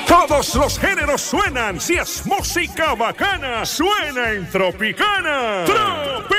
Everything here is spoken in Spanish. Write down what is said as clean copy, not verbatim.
Todos los géneros suenan. Si es música bacana, suena en Tropicana. ¡Tropicana!